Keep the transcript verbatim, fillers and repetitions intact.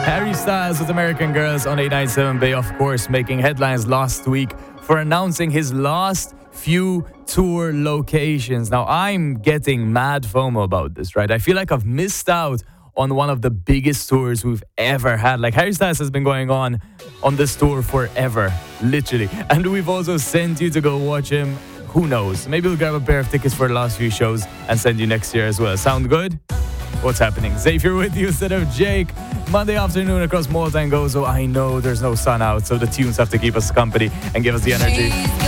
Harry Styles with American Girls on eight ninety-seven Bay, of course, making headlines last week for announcing his last few tour locations. Now, I'm getting mad FOMO about this, right? I feel like I've missed out on one of the biggest tours we've ever had. Like, Harry Styles has been going on on this tour forever, literally. And we've also sent you to go watch him. Who knows? Maybe we'll grab a pair of tickets for the last few shows and send you next year as well. Sound good? What's happening? Xavier with you instead of Jake. Monday afternoon across Malta and Gozo. I know there's no sun out, so the tunes have to keep us company and give us the energy.